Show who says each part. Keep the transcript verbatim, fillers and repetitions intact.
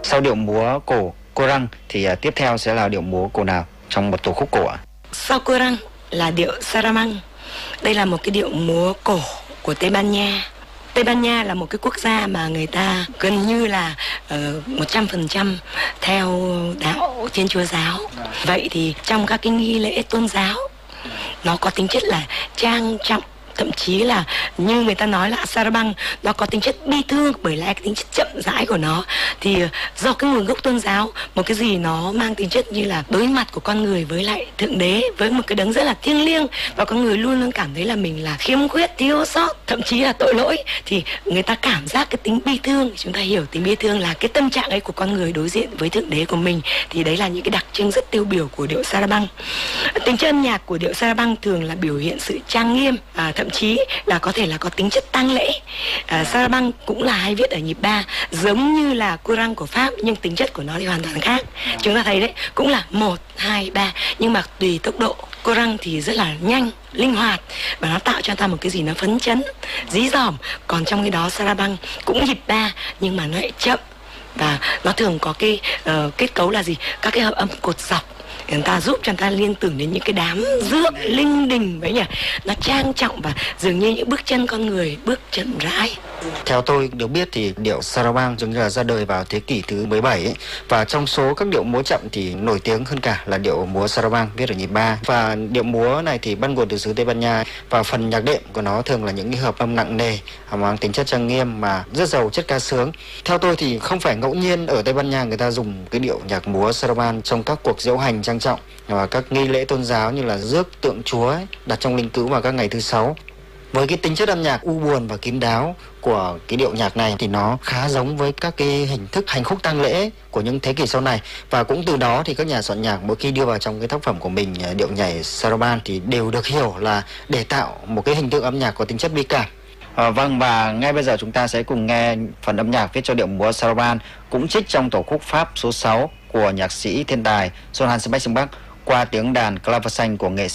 Speaker 1: Sau điệu múa cổ cô răng thì uh, tiếp theo sẽ là điệu múa cổ nào trong một tổ khúc cổ ạ?
Speaker 2: Sau cô răng là điệu Sarabang. Đây là một cái điệu múa cổ của Tây Ban Nha. Tây Ban Nha là một cái quốc gia mà người ta gần như là uh, một trăm phần trăm theo đạo Thiên Chúa giáo. Vậy thì trong các cái nghi lễ tôn giáo, nó có tính chất là trang trọng, thậm chí là như người ta nói là Sarabang nó có tính chất bi thương, bởi lẽ cái tính chất chậm rãi của nó thì do cái nguồn gốc tôn giáo, một cái gì nó mang tính chất như là đối mặt của con người với lại thượng đế, với một cái đấng rất là thiêng liêng, và con người luôn luôn cảm thấy là mình là khiếm khuyết, thiếu sót, thậm chí là tội lỗi, thì người ta cảm giác cái tính bi thương. Chúng ta hiểu tính bi thương là cái tâm trạng ấy của con người đối diện với thượng đế của mình, thì đấy là những cái đặc trưng rất tiêu biểu của điệu Sarabang. Tính chất âm nhạc của điệu Sarabang thường là biểu hiện sự trang nghiêm, à, thậm chí là có thể là có tính chất tang lễ. à, Sarabang cũng là hay viết ở nhịp ba, giống như là cô răng của Pháp, nhưng tính chất của nó thì hoàn toàn khác. Chúng ta thấy đấy, cũng là một, hai, ba, nhưng mà tùy tốc độ. Cô răng thì rất là nhanh, linh hoạt, và nó tạo cho ta một cái gì nó phấn chấn, dí dỏm. Còn trong cái đó Sarabang cũng nhịp ba, nhưng mà nó lại chậm, và nó thường có cái uh, kết cấu là gì? Các cái hợp âm cột dọc, người ta giúp cho người ta liên tưởng đến những cái đám rước linh đình vậy nhỉ. Nó trang trọng và dường như những bước chân con người bước chậm rãi.
Speaker 1: Theo tôi được biết thì điệu Sarabang giống như là ra đời vào thế kỷ thứ mười bảy ấy. Và trong số các điệu múa chậm thì nổi tiếng hơn cả là điệu múa Sarabang viết ở nhịp ba. Và điệu múa này thì bắt nguồn từ xứ Tây Ban Nha, và phần nhạc đệm của nó thường là những cái hợp âm nặng nề, mang tính chất trang nghiêm mà rất giàu chất ca sướng. Theo tôi thì không phải ngẫu nhiên ở Tây Ban Nha người ta dùng cái điệu nhạc múa Sarabang trong các cuộc diễu hành trang trọng và các nghi lễ tôn giáo như là rước tượng Chúa ấy, đặt trong linh cữu vào các ngày thứ sáu. Với cái tính chất âm nhạc u buồn và kín đáo của cái điệu nhạc này thì nó khá giống với các cái hình thức hành khúc tang lễ của những thế kỷ sau này, và cũng từ đó thì các nhà soạn nhạc mỗi khi đưa vào trong cái tác phẩm của mình điệu nhảy Sarabang thì đều được hiểu là để tạo một cái hình tượng âm nhạc có tính chất bi cảm. À, vâng, và ngay bây giờ chúng ta sẽ cùng nghe phần âm nhạc viết cho điệu múa Sarabang, cũng trích trong tổ khúc Pháp số sáu của nhạc sĩ thiên tài Johann Sebastian Bach qua tiếng đàn clavecin của nghệ sĩ